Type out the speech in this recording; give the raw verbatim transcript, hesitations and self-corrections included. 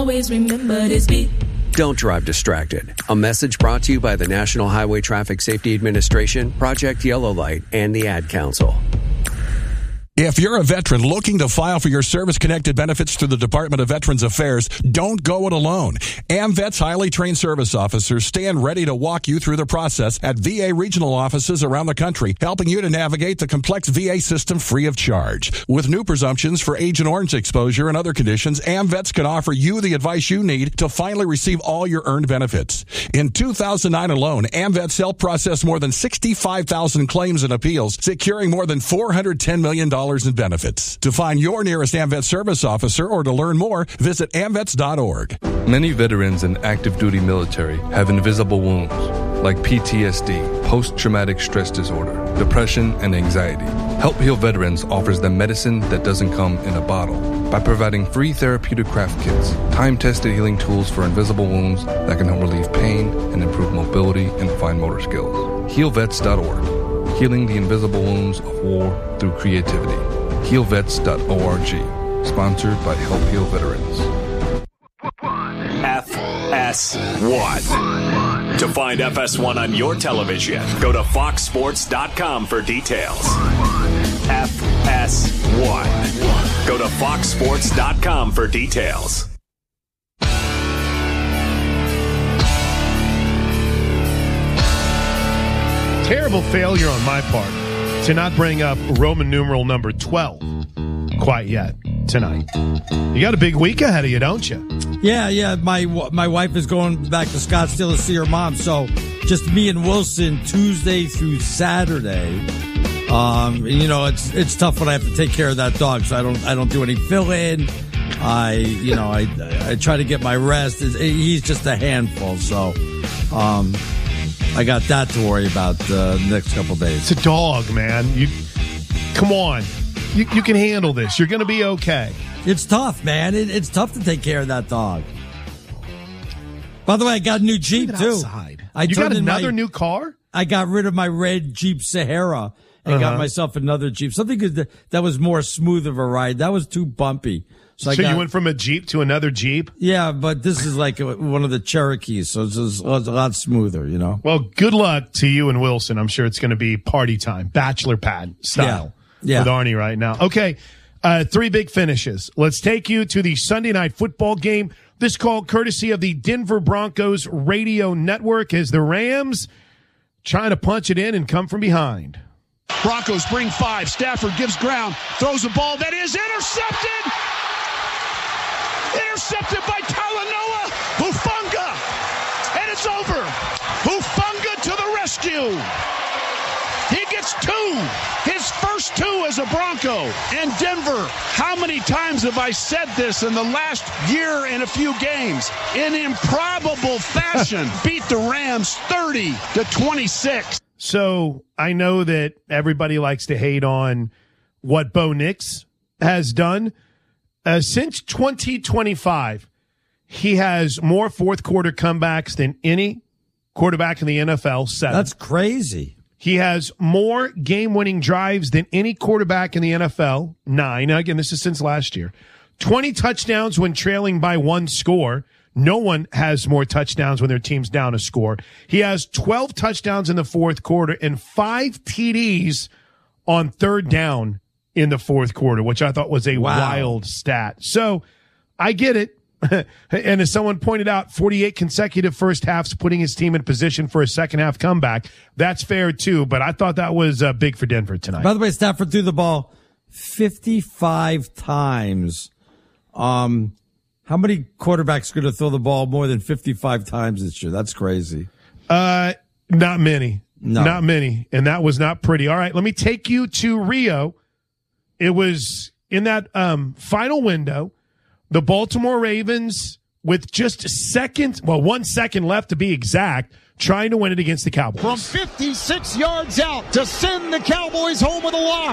Always remember this beat. Don't drive distracted. A message brought to you by the National Highway Traffic Safety Administration, Project Yellow Light, and the Ad Council. If you're a veteran looking to file for your service-connected benefits through the Department of Veterans Affairs, don't go it alone. AmVet's highly trained service officers stand ready to walk you through the process at V A regional offices around the country, helping you to navigate the complex V A system free of charge. With new presumptions for Agent Orange exposure and other conditions, AmVets can offer you the advice you need to finally receive all your earned benefits. In two thousand nine alone, AmVets helped process more than sixty-five thousand claims and appeals, securing more than four hundred ten million dollars in benefits. To find your nearest AmVet service officer or to learn more, visit amvets dot org. Many veterans in active duty military have invisible wounds like P T S D, post-traumatic stress disorder, depression, and anxiety. Help Heal Veterans offers them medicine that doesn't come in a bottle by providing free therapeutic craft kits, time-tested healing tools for invisible wounds that can help relieve pain and improve mobility and fine motor skills. heal vets dot org. Healing the invisible wounds of war through creativity. heal vets dot org. Sponsored by Help Heal Veterans. F S one. To find F S one on your television, go to fox sports dot com for details. F S one. Go to fox sports dot com for details. Terrible failure on my part to not bring up Roman numeral number twelve quite yet tonight. You got a big week ahead of you, don't you? Yeah, yeah. My my wife is going back to Scottsdale to see her mom, so just me and Wilson Tuesday through Saturday. Um, you know, it's it's tough when I have to take care of that dog, so I don't I don't do any fill in. I you know I I try to get my rest. It's, he's just a handful, so. Um, I got that to worry about the uh, next couple days. It's a dog, man. You come on, you you can handle this. You're going to be okay. It's tough, man. It, it's tough to take care of that dog. By the way, I got a new Jeep too. Outside. I you got another my, new car? I got rid of my red Jeep Sahara and uh-huh. got myself another Jeep. Something that, that was more smooth of a ride. That was too bumpy. So, so I got, you went from a Jeep to another Jeep? Yeah, but this is like a, one of the Cherokees, so it's, just, it's a lot smoother, you know? Well, good luck to you and Wilson. I'm sure it's going to be party time, bachelor pad style yeah. Yeah. with Arnie right now. Okay, uh, three big finishes. Let's take you to the Sunday night football game. This call courtesy of the Denver Broncos radio network as the Rams trying to punch it in and come from behind. Broncos bring five. Stafford gives ground, throws a ball that is intercepted. Intercepted by Talanoa Hufanga. And it's over. Hufanga to the rescue. He gets two. His first two as a Bronco. And Denver, how many times have I said this in the last year and a few games? In improbable fashion, beat the Rams thirty to twenty-six. So I know that everybody likes to hate on what Bo Nix has done. Uh, since twenty twenty-five, he has more fourth quarter comebacks than any quarterback in the N F L. Seven. That's crazy. He has more game-winning drives than any quarterback in the N F L. Nine. Now, again, this is since last year. twenty touchdowns when trailing by one score. No one has more touchdowns when their team's down a score. He has twelve touchdowns in the fourth quarter and five T Ds on third down in the fourth quarter, which I thought was a wow. wild stat. So I get it. And as someone pointed out, forty-eight consecutive first halves, putting his team in position for a second half comeback. That's fair too, but I thought that was uh, big for Denver tonight. By the way, Stafford threw the ball fifty-five times. Um, how many quarterbacks going to throw the ball more than fifty-five times this year? That's crazy. Uh, not many. No. Not many. And that was not pretty. All right, let me take you to Rio. It was in that um, final window. The Baltimore Ravens, with just a second, well, one second left to be exact, trying to win it against the Cowboys. From fifty-six yards out to send the Cowboys home with a loss.